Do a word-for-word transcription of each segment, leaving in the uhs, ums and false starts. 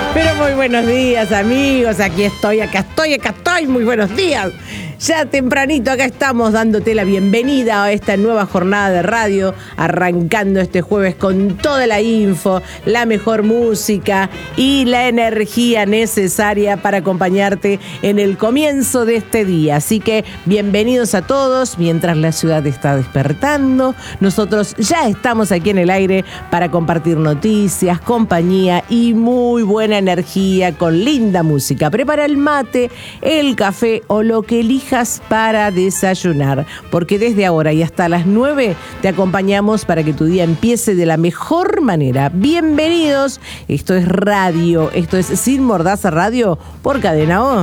Pero muy buenos días, amigos. Aquí estoy, acá estoy, acá estoy. Muy buenos días. Ya tempranito acá estamos dándote la bienvenida a esta nueva jornada de radio, arrancando este jueves con toda la info, la mejor música y la energía necesaria para acompañarte en el comienzo de este día. Así que bienvenidos a todos. Mientras la ciudad está despertando, nosotros ya estamos aquí en el aire para compartir noticias, compañía y muy buena energía con linda música. Prepara el mate, el café o lo que elijas para desayunar, porque desde ahora y hasta las nueve te acompañamos para que tu día empiece de la mejor manera. Bienvenidos, esto es radio, esto es Sin Mordaza Radio por Cadena O.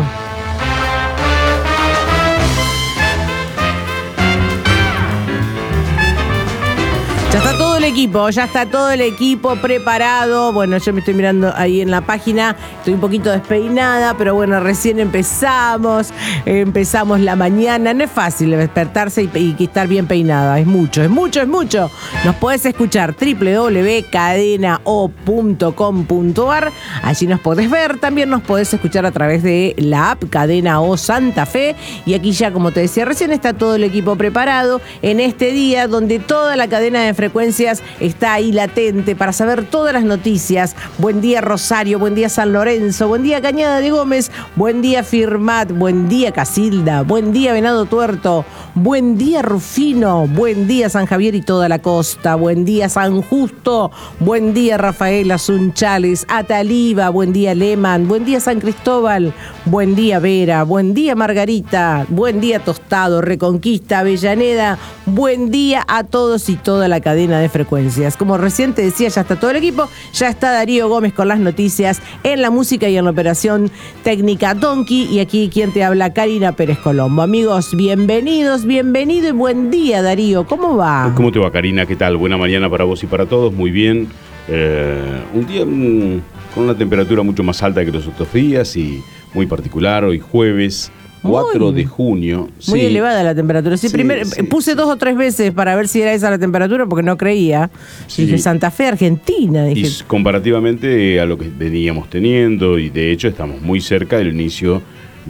Ya está todo el equipo, ya está todo el equipo preparado. Bueno, yo me estoy mirando ahí en la página, estoy un poquito despeinada, pero bueno, recién empezamos, empezamos la mañana. No es fácil despertarse y, y estar bien peinada, es mucho, es mucho, es mucho. Nos podés escuchar doble u doble u doble u punto cadena o punto com punto a r, allí nos podés ver, también nos podés escuchar a través de la app Cadena O Santa Fe. Y aquí ya, como te decía recién, está todo el equipo preparado en este día donde toda la cadena de frecuencias está ahí latente para saber todas las noticias. Buen día Rosario, buen día San Lorenzo, buen día Cañada de Gómez, buen día Firmat, buen día Casilda, buen día Venado Tuerto, buen día Rufino, buen día San Javier y toda la costa, buen día San Justo, buen día Rafaela Sunchales, Ataliva, buen día Leman, buen día San Cristóbal, buen día Vera, buen día Margarita, buen día Tostado, Reconquista, Avellaneda, buen día a todos y toda la cadena de frecuencias. Como recién te decía, ya está todo el equipo, ya está Darío Gómez con las noticias, en la música y en la operación técnica Donkey, y aquí quien te habla, Karina Pérez Colombo. Amigos, bienvenidos, bienvenido y buen día, Darío. ¿Cómo va? ¿Cómo te va, Karina? ¿Qué tal? Buena mañana para vos y para todos. Muy bien. Eh, un día mmm, con una temperatura mucho más alta que los otros días y muy particular. Hoy jueves cuatro de junio. Muy sí. elevada la temperatura. Sí, Sí, primero, sí, puse sí. dos o tres veces para ver si era esa la temperatura porque no creía. Sí. Dije, Santa Fe, Argentina. Dije. Y comparativamente a lo que veníamos teniendo, y de hecho estamos muy cerca del inicio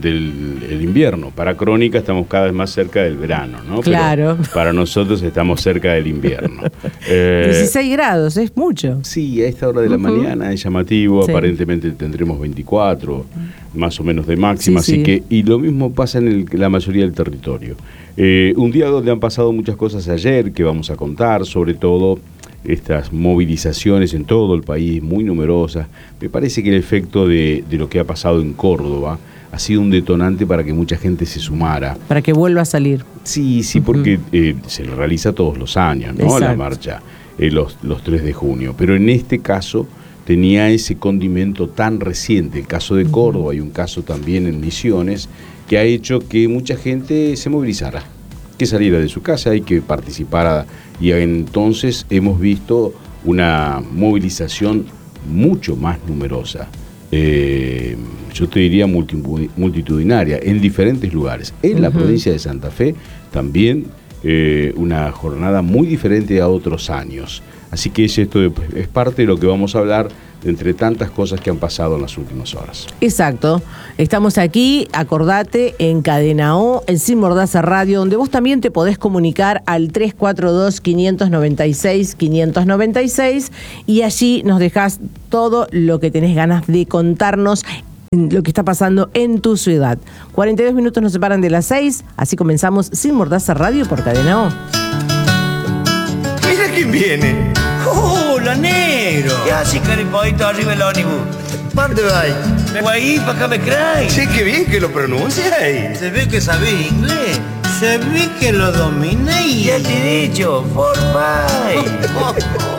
del el invierno. Para Crónica estamos cada vez más cerca del verano, ¿no? Claro. Pero para nosotros estamos cerca del invierno. eh, dieciséis grados, es mucho. Sí, a esta hora de la uh-huh. mañana es llamativo. Sí. Aparentemente tendremos veinticuatro, más o menos de máxima. Sí, así sí. que, y lo mismo pasa en el, la mayoría del territorio. Eh, un día donde han pasado muchas cosas ayer que vamos a contar, sobre todo estas movilizaciones en todo el país, muy numerosas. Me parece que el efecto de, de lo que ha pasado en Córdoba ha sido un detonante para que mucha gente se sumara. Para que vuelva a salir. Sí, sí, porque uh-huh. eh, se realiza todos los años, ¿no? Exacto. La marcha, eh, los, los tres de junio. Pero en este caso tenía ese condimento tan reciente. El caso de Córdoba y un caso también en Misiones, que ha hecho que mucha gente se movilizara, que saliera de su casa y que participara. Y entonces hemos visto una movilización mucho más numerosa. Eh, yo te diría multitudinaria, en diferentes lugares. En uh-huh. la provincia de Santa Fe también eh, una jornada muy diferente a otros años. Así que es esto de, es parte de lo que vamos a hablar de entre tantas cosas que han pasado en las últimas horas. Exacto. Estamos aquí, acordate, en Cadena O, en Sin Mordaza Radio, donde vos también te podés comunicar al tres cuatro dos, cinco nueve seis, cinco nueve seis y allí nos dejás todo lo que tenés ganas de contarnos, lo que está pasando en tu ciudad. cuarenta y dos minutos nos separan de las seis, así comenzamos Sin Mordaza Radio por Cadena O. Mira quién viene. ¡Hola, negro! ¿Qué haces, caripoito, arriba del ónibus? ¿Dónde vais? Me voy a ir para acá, me crees. Sí, qué bien que lo pronuncias. Se ve que sabés inglés. Se ve que lo domináis. Ya te he dicho, forma.